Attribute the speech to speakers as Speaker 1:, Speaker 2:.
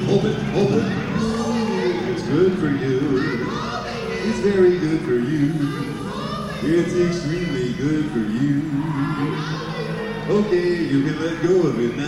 Speaker 1: Open. It's good for you. It's very good for you. It's extremely good for you. Okay, you can let go of it now.